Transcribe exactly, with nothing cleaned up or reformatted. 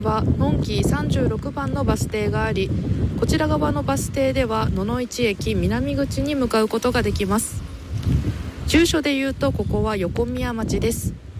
はのんきさんじゅうろくばんのバス停があり、こちら側のバス停では野々市駅南口に向かうことができます。住所で言うとここは横宮町です。